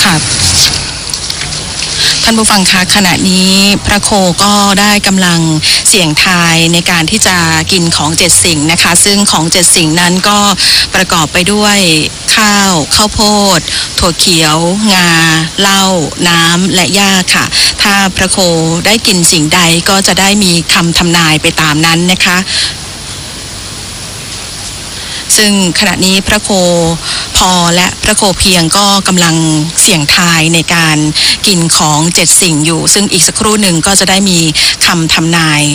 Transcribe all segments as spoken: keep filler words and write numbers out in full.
ค่ะท่านผู้ฟังคะขณะนี้พระโคก็ได้กำลังเสี่ยงทายในการที่จะกินของเจ็ดสิ่งนะคะซึ่งของเจ็ดสิ่งนั้นก็ประกอบไปด้วยข้าวข้าวโพดถั่วเขียวงาเหล้าน้ำและหญ้าค่ะถ้าพระโคได้กินสิ่งใดก็จะได้มีคำทำนายไปตามนั้นนะคะซึ่งขณะนี้พระโคพอและพระโคเพียงก็กำลังเสี่ยงทายในการกินของเจ็ดสิ่งอยู่ซึ่งอีกสักครู่หนึ่งก็จะได้มีคำทำนาย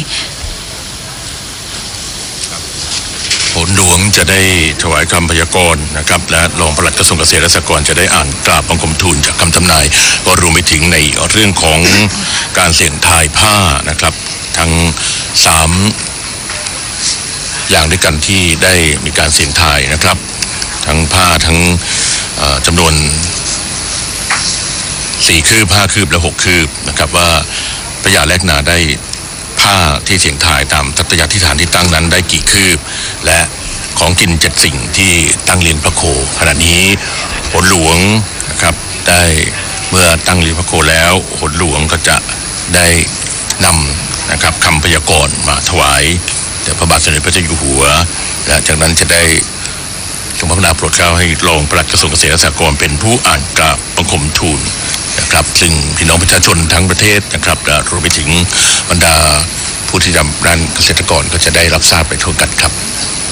ผลหลวงจะได้ถวายคำพยากรณ์นะครับและรองปลัดกระทรวงเกษตรและสหกรณ์จะได้อ่านกราบบังคมทูลจากคำทำนายก็รวมไปถึงในเรื่องของการเสี่ยงทายผ้านะครับทั้งสามอย่างด้วยกันที่ได้มีการเสี่ยงทายนะครับทั้งผ้าทั้งจำนวนสี่คืบห้าคืบและหกคืบนะครับว่าพญาแลกนาได้ผ้าที่เสี่ยงทายตามทัตยาธิฐานที่ตั้งนั้นได้กี่คืบและของกินเจ็ดสิ่งที่ตั้งเรียนพระโคขณะนี้ผลหลวงนะครับได้เมื่อตั้งเรียนพระโคแล้วผลหลวงก็จะได้นำนะครับคำพยากรณ์มาถวายแด่พระบาทสมเด็จพระเจ้าอยู่หัวและจากนั้นจะได้ทรงพระกรุณาโปรดเกล้าให้รองปลัดกระทรวงเกษตรและสหกรณ์เป็นผู้อ่านกราบบังคมทูลนะครับซึ่งพี่น้องประชาชนทั้งประเทศนะครับรวมไปถึงบรรดาผู้ที่ทำด้านเกษตรกรก็จะได้รับทราบไปทั่วกันครับ